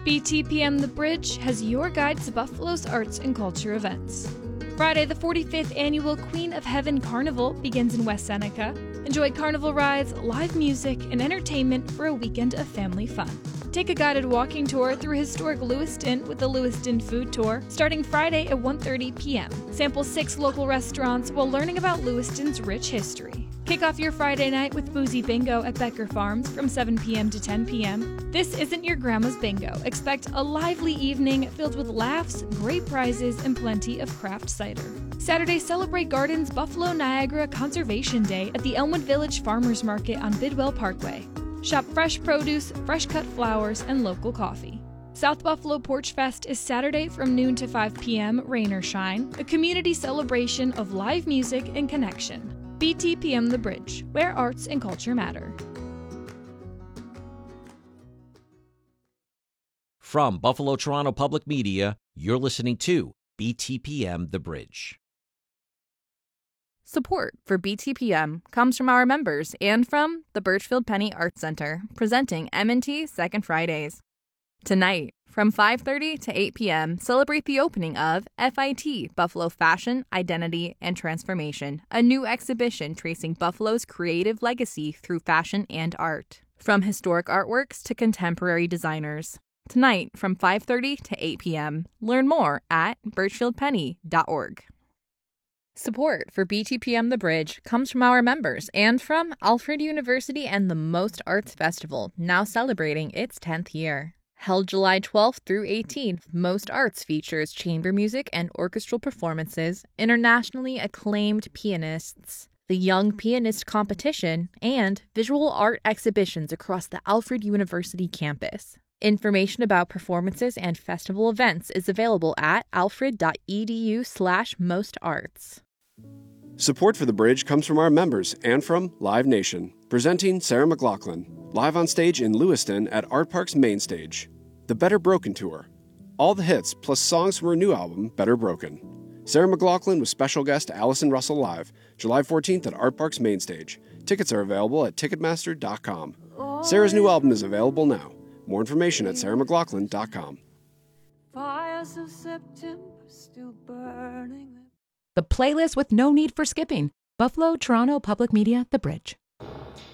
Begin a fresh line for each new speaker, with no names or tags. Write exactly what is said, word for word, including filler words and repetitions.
B T P M The Bridge has your guide to Buffalo's arts and culture events. Friday, the forty-fifth Annual Queen of Heaven Carnival begins in West Seneca. Enjoy carnival rides, live music, and entertainment for a weekend of family fun. Take a guided walking tour through historic Lewiston with the Lewiston Food Tour, starting Friday at one thirty p.m. Sample six local restaurants while learning about Lewiston's rich history. Kick off your Friday night with Boozy Bingo at Becker Farms from seven p.m. to ten p.m. This isn't your grandma's bingo. Expect a lively evening filled with laughs, great prizes, and plenty of craft cider. Saturday, celebrate Gardens Buffalo Niagara Conservation Day at the Elmwood Village Farmers Market on Bidwell Parkway. Shop fresh produce, fresh cut flowers, and local coffee. South Buffalo Porch Fest is Saturday from noon to five p.m., rain or shine, a community celebration of live music and connection. B T P M The Bridge, where arts and culture matter.
From Buffalo Toronto Public Media, you're listening to B T P M The Bridge.
Support for B T P M comes from our members and from the Birchfield Penny Arts Center, presenting M and T Second Fridays. Tonight, from five thirty to eight p.m., celebrate the opening of F I T, Buffalo Fashion, Identity, and Transformation, a new exhibition tracing Buffalo's creative legacy through fashion and art. From historic artworks to contemporary designers. Tonight, from five thirty to eight p.m., learn more at birchfield penny dot org. Support for B T P M The Bridge comes from our members and from Alfred University and the Most Arts Festival, now celebrating its tenth year. Held July twelfth through eighteenth, Most Arts features chamber music and orchestral performances, internationally acclaimed pianists, the Young Pianist Competition, and visual art exhibitions across the Alfred University campus. Information about performances and festival events is available at alfred.edu slash mostarts.
Support for The Bridge comes from our members and from Live Nation, presenting Sarah McLachlan, live on stage in Lewiston at Art Park's main stage. The Better Broken Tour. All the hits, plus songs from her new album, Better Broken. Sarah McLachlan with special guest Allison Russell live, July fourteenth at Art Park's main stage. Tickets are available at ticketmaster dot com. Sarah's new album is available now. More information at sarah mclachlan dot com.
Fires of September still burning.
The playlist with no need for skipping. Buffalo Toronto Public Media, The Bridge.